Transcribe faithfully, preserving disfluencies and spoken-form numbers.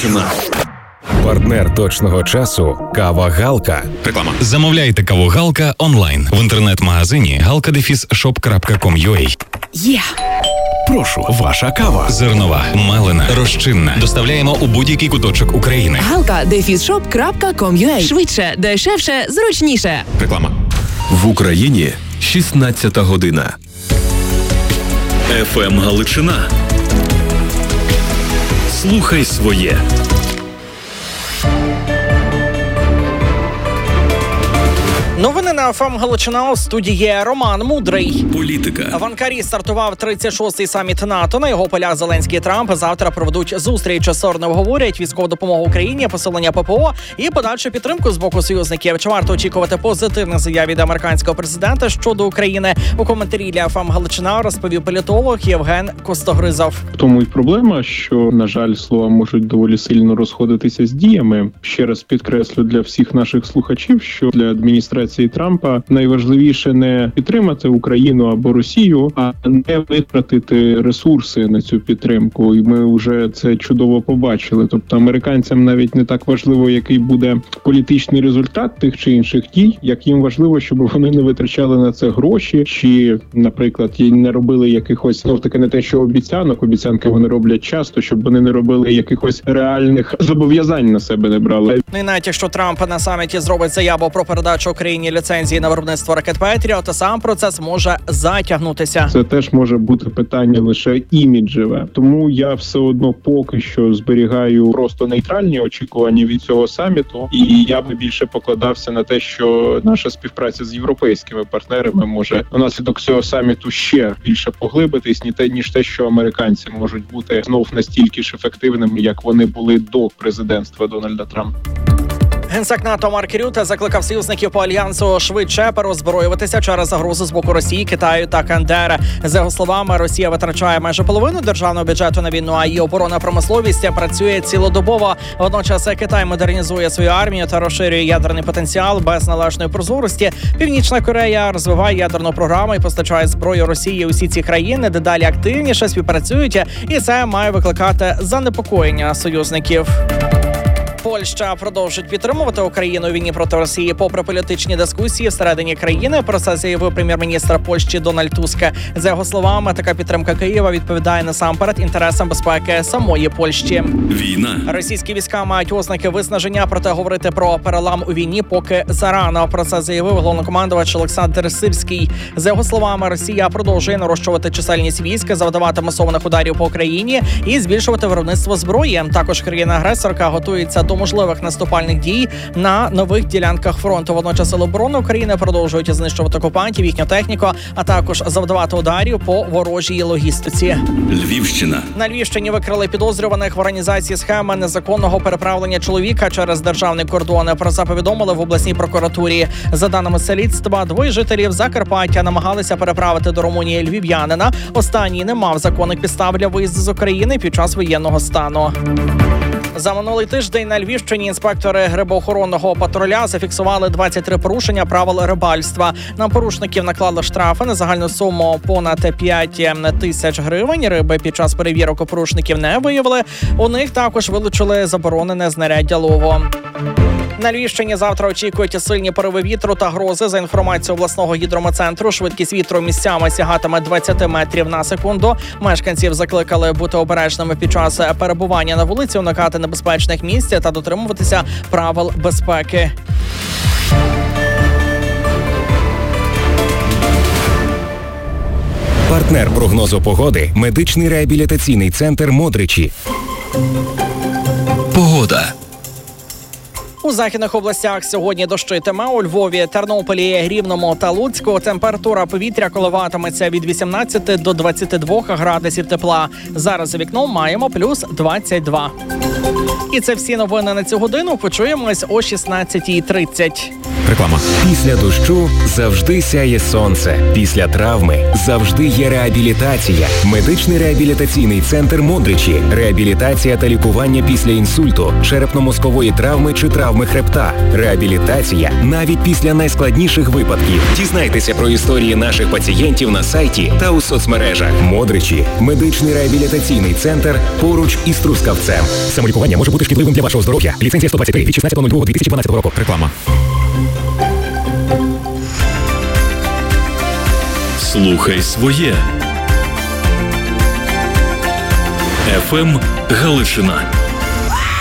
Галичина. Партнер точного часу – Кава Галка. Реклама. Замовляйте каву Галка онлайн в інтернет-магазині галка дефіс шоп крапка ком крапка ю а. Є! Прошу, ваша кава. Зернова, мелена, розчинна. Доставляємо у будь-який куточок України. галка дефіс шоп крапка ком крапка ю а. Швидше, дешевше, зручніше. Реклама. В Україні шістнадцята година. еф ем Галичина. Слухай своє. Новини на еф ем Галичина, у студії Роман Мудрий. Політика. В Анкарі стартував тридцять шостий саміт НАТО. На його полях Зеленський і Трамп завтра проведуть зустріч. Сторони обговорять військову допомогу Україні, посилення пе пе о і подальшу підтримку з боку союзників. Чи варто очікувати позитивних заяв від американського президента щодо України? У коментарі для еф ем Галичина розповів політолог Євген Костогризов. В тому й проблема, що, на жаль, слова можуть доволі сильно розходитися з діями. Ще раз підкреслю для всіх наших слухачів, що для адміністрації Трампа найважливіше не підтримати Україну або Росію, а не витратити ресурси на цю підтримку. І ми вже це чудово побачили. Тобто американцям навіть не так важливо, який буде політичний результат тих чи інших дій, як їм важливо, щоб вони не витрачали на це гроші, чи, наприклад, не робили якихось, знов таки, не те, що обіцянок, обіцянки вони роблять часто, щоб вони не робили якихось реальних зобов'язань на себе не брали. Ну і навіть якщо Трамп на саміті зробить заяву про передачу Україні ліцензії на виробництво ракет Петріот, то сам процес може затягнутися. Це теж може бути питання лише іміджеве. Тому я все одно поки що зберігаю просто нейтральні очікування від цього саміту, і я би більше покладався на те, що наша співпраця з європейськими партнерами може внаслідок цього саміту ще більше поглибитись, ніж те, що американці можуть бути знов настільки ж ефективними, як вони були до президентства Дональда Трампа. Генсек НАТО Марк Рюте закликав союзників по альянсу швидше переозброюватися через загрозу з боку Росії, Китаю та КНДР. За його словами, Росія витрачає майже половину державного бюджету на війну, а її оборонна промисловість працює цілодобово. Водночас Китай модернізує свою армію та розширює ядерний потенціал без належної прозорості. Північна Корея розвиває ядерну програму і постачає зброю Росії. Усі ці країни дедалі активніше співпрацюють, і це має викликати занепокоєння союзників. Польща продовжить підтримувати Україну у війні проти Росії попри політичні дискусії всередині країни. Про це заявив прем'єр-міністр Польщі Дональд Туск. За його словами, така підтримка Києва відповідає насамперед інтересам безпеки самої Польщі. Війна. Російські війська мають ознаки виснаження, проте говорити про перелам у війні поки зарано. Про це заявив головнокомандувач Олександр Сирський. За його словами, Росія продовжує нарощувати чисельність військ, завдавати масованих ударів по Україні і збільшувати виробництво зброї. Також країна-агресорка готується до можливих наступальних дій на нових ділянках фронту. Водночас сили оборони України продовжують знищувати окупантів, їхню техніку, а також завдавати ударів по ворожій логістиці. Львівщина. На Львівщині викрили підозрюваних в організації схеми незаконного переправлення чоловіка через державний кордон. Про це повідомили в обласній прокуратурі. За даними слідства, двоє жителів Закарпаття намагалися переправити до Румунії львів'янина. Останній не мав законних підстав для виїзду з України під час воєнного стану. За минулий тиждень на Львівщині інспектори грибоохоронного патруля зафіксували двадцять три порушення правил рибальства. На порушників наклали штрафи на загальну суму понад п'ять тисяч гривень. Риби під час перевірок у порушників не виявили. У них також вилучили заборонене знаряддя лову. На Львівщині завтра очікують сильні пориви вітру та грози. За інформацією обласного гідрометцентру, швидкість вітру місцями сягатиме двадцять метрів на секунду. Мешканців закликали бути обережними під час перебування на вулиці, уникати небезпечних місць та дотримуватися правил безпеки. Партнер прогнозу погоди – медичний реабілітаційний центр «Модричі». Погода. У західних областях сьогодні дощитиме. У Львові, Тернополі, Рівному та Луцьку температура повітря коливатиметься від вісімнадцяти до двадцяти двох градусів тепла. Зараз за вікном маємо плюс двадцять два. І це всі новини на цю годину. Почуємось о шістнадцятій тридцять. Реклама. Після дощу завжди сяє сонце. Після травми завжди є реабілітація. Медичний реабілітаційний центр Модричі. Реабілітація та лікування після інсульту, черепно-мозкової травми чи травми хребта. Реабілітація навіть після найскладніших випадків. Дізнайтеся про історії наших пацієнтів на сайті та у соцмережах. Модричі. Медичний реабілітаційний центр поруч із Трускавцем. Самолікування може бути шкідливим для вашого здоров'я. Ліцензія сто двадцять три від шістнадцятого лютого дві тисячі дванадцятого року. Реклама. Слухай своє. еф ем Галичина.